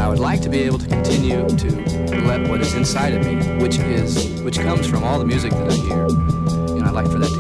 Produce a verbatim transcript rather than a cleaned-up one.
I would like to be able to continue to let what is inside of me, which is which comes from all the music that I hear, you know, I'd like for that